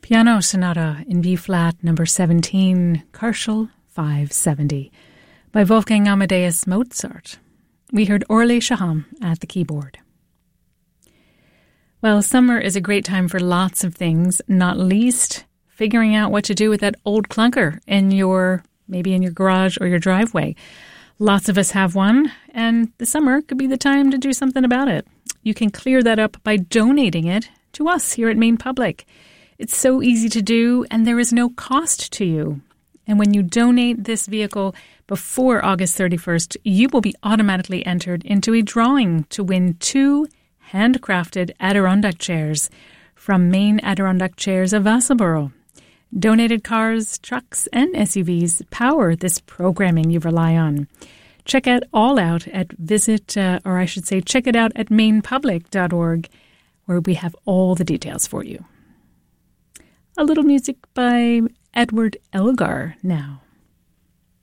Piano Sonata in B-flat number 17, Kochel 570, by Wolfgang Amadeus Mozart. We heard Orly Shaham at the keyboard. Well, summer is a great time for lots of things, not least figuring out what to do with that old clunker maybe in your garage or your driveway. Lots of us have one, and the summer could be the time to do something about it. You can clear that up by donating it to us here at Maine Public. It's so easy to do, and there is no cost to you. And when you donate this vehicle before August 31st, you will be automatically entered into a drawing to win 2 handcrafted Adirondack chairs from Maine Adirondack Chairs of Vassalboro. Donated cars, trucks, and SUVs power this programming you rely on. Check it all out check it out at mainepublic.org, where we have all the details for you. A little music by Edward Elgar now.